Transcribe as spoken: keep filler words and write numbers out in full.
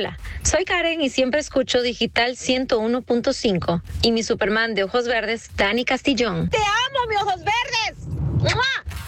Hola, soy Karen y siempre escucho Digital ciento uno punto cinco y mi Superman de ojos verdes, Dani Castillón. ¡Te amo, mis ojos verdes! ¡Mua!